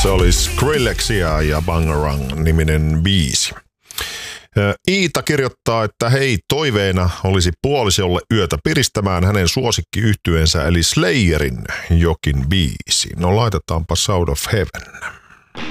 Se oli Skrillexia ja Bangarang-niminen biisi. Iita kirjoittaa, että hei, toiveena olisi puolisolle yötä piristämään hänen suosikkiyhtyeensä eli Slayerin jokin biisi. No laitetaanpa Sound of Heaven.